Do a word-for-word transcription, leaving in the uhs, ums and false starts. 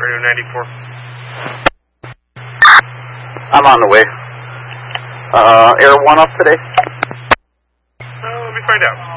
Radio ninety-four. I'm on the way. Uh, Air one up today? Uh, let me find out.